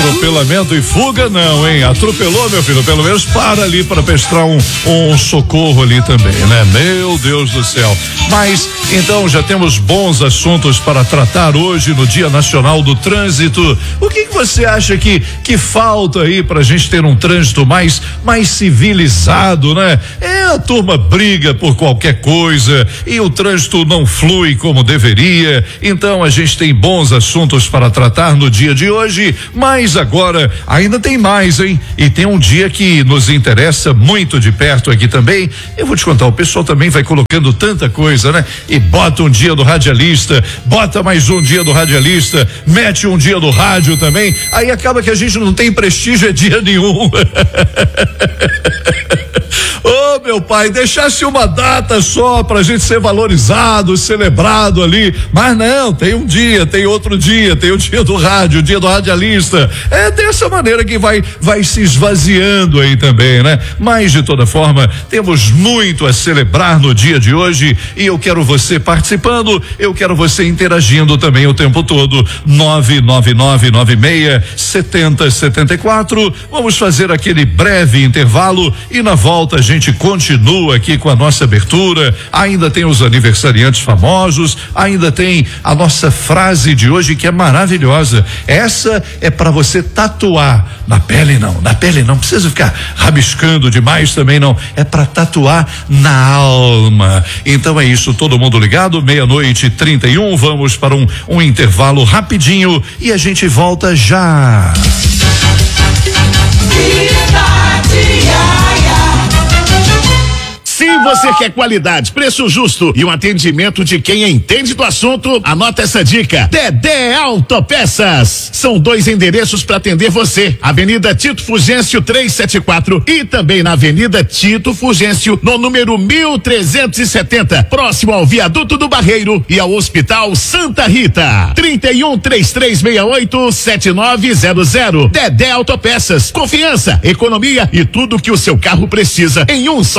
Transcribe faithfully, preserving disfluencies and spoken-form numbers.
Atropelamento e fuga não, hein? Atropelou, meu filho, pelo menos para ali para prestar um, um socorro ali também, né? Meu Deus do céu. Mas, então, já temos bons assuntos para tratar hoje no Dia Nacional do Trânsito. O que que você acha que que falta aí pra gente ter um trânsito mais mais civilizado, né? É, a turma briga por qualquer coisa e o trânsito não flui como deveria. Então, a gente tem bons assuntos para tratar no dia de hoje, mas agora ainda tem mais, hein? E tem um dia que nos interessa muito de perto aqui também. Eu vou te contar, o pessoal também vai colocando tanta coisa, né? E bota um dia do radialista, bota mais um dia do radialista, mete um dia do rádio também, aí acaba que a gente não tem prestígio é dia nenhum. Ô, oh, meu pai, deixasse uma data só pra gente ser valorizado, celebrado ali, mas não, tem um dia, tem outro dia, tem o dia do rádio, o dia do radialista, é dessa maneira que vai, vai se esvaziando aí também, né? Mas de toda forma, temos muito a celebrar no dia de hoje e eu quero você participando, eu quero você interagindo também o tempo todo, nove nove nove nove seis sete zero sete quatro, vamos fazer aquele breve intervalo e na volta a gente continua aqui com a nossa abertura, ainda tem os aniversariantes famosos, ainda tem a nossa frase de hoje que é maravilhosa, essa é para você tatuar, na pele não, na pele não precisa ficar rabiscando demais também não, é para tatuar na alma. Então é isso, todo mundo ligado, meia-noite e trinta e um, vamos para um, um intervalo rapidinho e a gente volta já. Se você quer qualidade, preço justo e um atendimento de quem entende do assunto, anota essa dica. Dedé Autopeças. São dois endereços para atender você. Avenida Tito Fugêncio trezentos e setenta e quatro e também na Avenida Tito Fugêncio, no número mil trezentos e setenta, próximo ao Viaduto do Barreiro e ao Hospital Santa Rita. trinta e um, trinta e três sessenta e oito, setenta e nove zero zero. Dedé Autopeças. Confiança, economia e tudo que o seu carro precisa em um só